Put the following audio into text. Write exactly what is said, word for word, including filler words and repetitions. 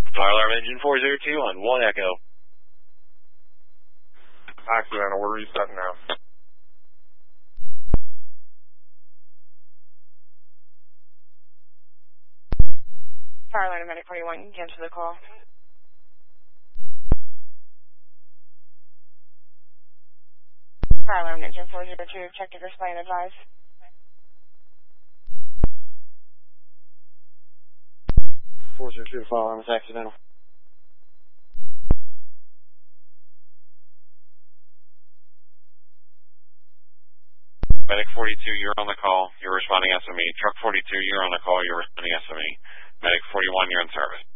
Fire alarm engine four zero two on one Echo. Accidental, we're resetting now. Fire alarm medic forty-one, cancel the call. Fire alarm engine four zero two, check the display and advise. four zero two, fire alarm is accidental. Medic forty-two, you're on the call. You're responding S M E. Truck forty-two, you're on the call. You're responding S M E. Medic forty-one, you're in service.